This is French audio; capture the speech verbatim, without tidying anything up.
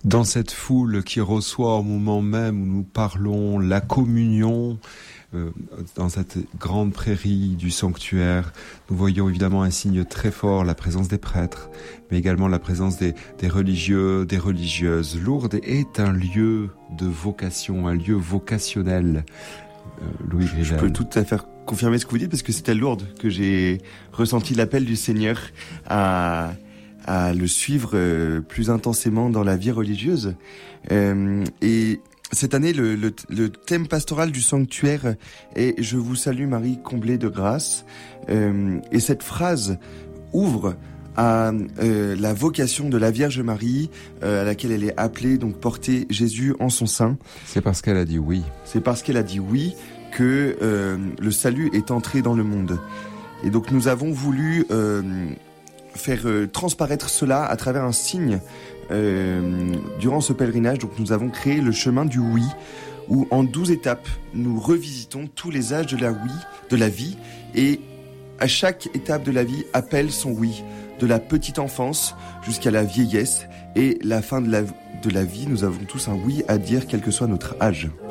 Dans cette foule qui reçoit au moment même où nous parlons la communion, euh, dans cette grande prairie du sanctuaire, nous voyons évidemment un signe très fort, la présence des prêtres, mais également la présence des, des religieux, des religieuses. Lourdes est un lieu de vocation, un lieu vocationnel. Euh, Louis Grivel. Je peux tout à fait confirmer ce que vous dites, parce que c'était à Lourdes que j'ai ressenti l'appel du Seigneur à... à le suivre euh, plus intensément dans la vie religieuse. Euh, et cette année, le, le, le thème pastoral du sanctuaire est « Je vous salue Marie, comblée de grâce euh, ». Et cette phrase ouvre à euh, la vocation de la Vierge Marie, euh, à laquelle elle est appelée, donc porter Jésus en son sein. C'est parce qu'elle a dit oui. C'est parce qu'elle a dit oui que euh, le salut est entré dans le monde. Et donc nous avons voulu... Euh, faire euh, transparaître cela à travers un signe euh, durant ce pèlerinage. Donc nous avons créé le chemin du oui, où en douze étapes, nous revisitons tous les âges de la oui, de la vie, et à chaque étape de la vie appelle son oui, de la petite enfance jusqu'à la vieillesse, et la fin de la, de la vie, nous avons tous un oui à dire, quel que soit notre âge.